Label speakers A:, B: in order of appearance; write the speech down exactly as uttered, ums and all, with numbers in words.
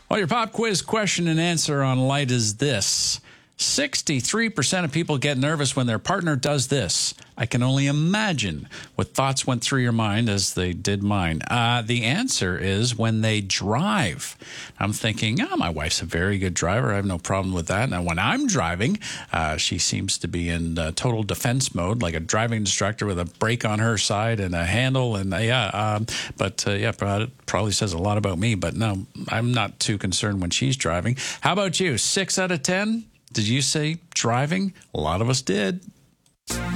A: Well, your pop quiz question and answer on Light is this. sixty-three percent of people get nervous when their partner does this. I can only imagine what thoughts went through your mind as they did mine. Uh, the answer is when they drive. I'm thinking, oh, my wife's a very good driver. I have no problem with that. Now, when I'm driving, uh, she seems to be in uh, total defense mode, like a driving instructor with a brake on her side and a handle. And uh, yeah, um, but uh, yeah, probably says a lot about me. But no, I'm not too concerned when she's driving. How about you? Six out of ten? Did you say driving? A lot of us did.